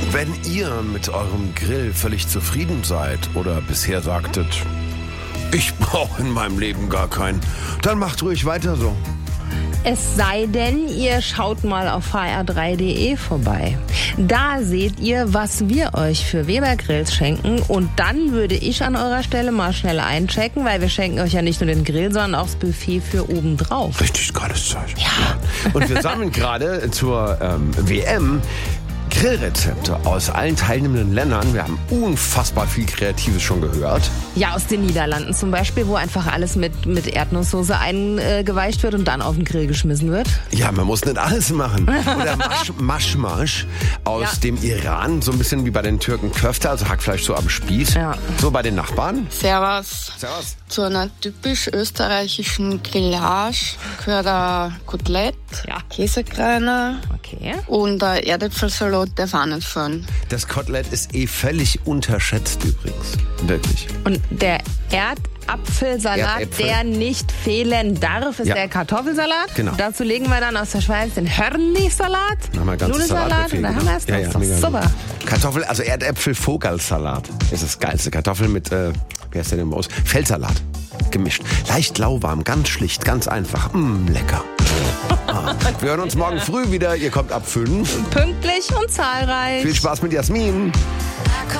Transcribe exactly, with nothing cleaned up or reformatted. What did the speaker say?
Wenn ihr mit eurem Grill völlig zufrieden seid oder bisher sagtet, ich brauche in meinem Leben gar keinen, dann macht ruhig weiter so. Es sei denn, ihr schaut mal auf h r drei punkt d e vorbei. Da seht ihr, was wir euch für Weber Grills schenken. Und dann würde ich an eurer Stelle mal schnell einchecken, weil wir schenken euch ja nicht nur den Grill, sondern auch das Buffet für obendrauf. Richtig geiles Zeug. Ja. Und wir sammeln gerade zur ähm, W M Grillrezepte aus allen teilnehmenden Ländern. Wir haben unfassbar viel Kreatives schon gehört. Ja, aus den Niederlanden zum Beispiel, wo einfach alles mit, mit Erdnusssoße eingeweicht wird und dann auf den Grill geschmissen wird. Ja, man muss nicht alles machen. Oder Masch, Maschmasch aus Ja. dem Iran, so ein bisschen wie bei den Türken Köfte, also Hackfleisch so am Spieß. Ja. So bei den Nachbarn. Servus. Servus. Zu einer typisch österreichischen Grillage gehört ein Kotelett, Ja. Käsekreiner Okay. und ein Erdäpfelsalat, der war nicht schön. Das Kotelett ist eh völlig unterschätzt übrigens. Wirklich. Und der Erdapfelsalat, Erdäpfel. der nicht fehlen darf, ist Ja. der Kartoffelsalat. Genau. Dazu legen wir dann aus der Schweiz den Hörnli-Salat, Dann haben wir ganzes Nudelsalat Salatbuffet, und dann haben genau. wir es. Ja, Das ja, ist doch mega super. gut. Kartoffel, also Erdäpfel-Vogelsalat ist das geilste. Kartoffel mit, äh, wie heißt der denn aus? Feldsalat gemischt. Leicht lauwarm, ganz schlicht, ganz einfach. Mmm, lecker. Ah. Wir hören uns morgen früh wieder. Ihr kommt ab fünf. Pünktlich und zahlreich. Viel Spaß mit Jasmin.